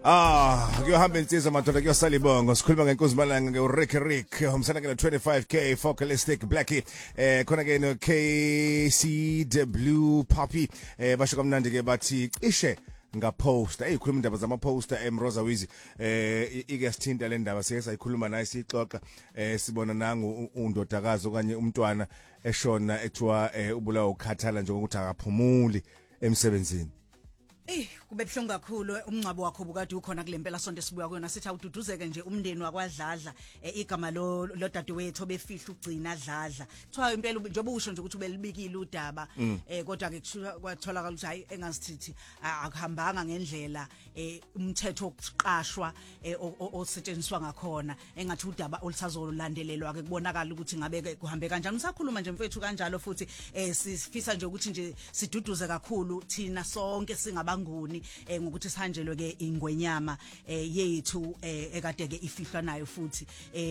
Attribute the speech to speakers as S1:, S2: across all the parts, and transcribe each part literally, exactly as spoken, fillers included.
S1: Ah, kuyohamba insizwa madoda kuyosala ibongo sikhuluma ngenkosi malanga ngeRick Rick umsana ke twenty-five K Focalistic Blackie eh khona ke no K C W Poppy eh basho kamnandi ke bathi cishe ngaposta eyikhuluma indaba zama poster eMroza Wizi eh ike sithinta le ndaba sike sayikhuluma naye sixoxa eh sibona nangu undodakazi okanye umntwana eshona ethiwa ubulawa ukhathala njengokuthi akaphumuli emsebenzini.
S2: Eh kube buhlungu kakhulu umncabo wakho bukade ukhona kulempela sonto sibuya kuyona sithi awududuzeke nje umndeni wakwaDladla igama lo lodadewethu obefihla ugcina Dladla kuthiwa impela njengoba usho nje ukuthi ubelibikile udaba eh kodwa ke kwatholakala ukuthi hayi engasithi akuhambanga ngendlela umthetho wokuqashwa osetshenziswa ngakhona engathi udaba olusazolandelelwa ke kubonakala ukuthi ngabe kuhambe kanjani usakhuluma nje mfethu kanjalo futhi sifisa nje ukuthi nje siduduze kakhulu thina sonke singabanguni ngokuthi sihanjelwe ke ingwenyama yethu ekade ke ifihlwa nayo futhi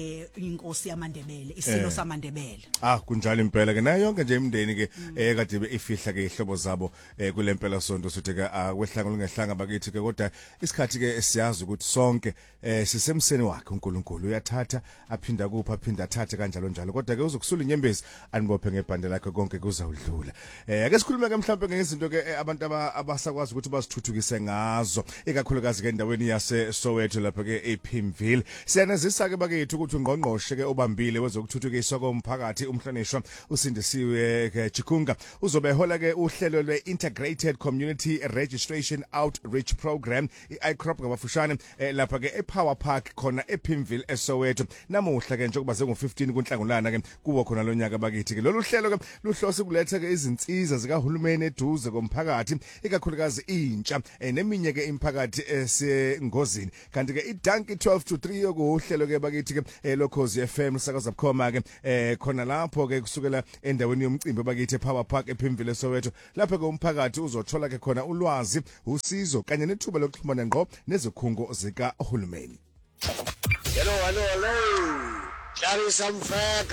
S2: inkosi yamaNdebele isilo samaNdebele.
S1: Ah kunjalo impela ke nayo yonke nje imndeni ke ekade ifihla ke ihlobo zabo kulempela sonto sithi ke akwehlanga lungehlanga bakithi ke kodwa isikhathi ke siyazi ukuthi sonke sisemseni wakhe uNkulunkulu uyathatha aphinda kupha aphinda athathe kanjalo njalo kodwa ke uzokusula inyembezi anibophe ngebhande lakhe konke kuzawudlula. Eh ake sikhulume ke mhlawumbe ngezinto ke abantu abasakwazi ukuthi basithuthukise ngazo ikakhulukazi ke endaweni yase Soweto lapha ke ePimville. Siyanazisa ke bakithi ukuthi ungqongqoshe ke obambile wezokuthuthukiswa komphakathi umhlonishwa usindisiwe ke Chikunga uzobe hola ke uhlelo lwe Integrated Community Registration Outreach Program I C R O P ngabafushane lapha ke ePower Park khona ePimville eSoweto namuhla ke njengoba sengu fifteen kuNhlangulana ke kuwo khona lo nyaka bakithi ke lolu hlelo ke luhlose kuletha ke izinsiza zikahulumeni eduze komphakathi ikakhulukazi intsha neminye ke imphakathi esengozini kanti ke iDanki twelve to three yokuhlelo ke bakithi ke lokhozi F M sakaza bukhoma ke khona lapho ke kusukela endaweni yomcimbi bakithi ePower Park ePimville eSoweto lapha ke umphakathi uzothola ke khona ulwazi usizo kanye nethuba lokuxhumana ngqo nezikhungo zika uhulumeni.
S3: Hello hello hello Clarissa Mfeka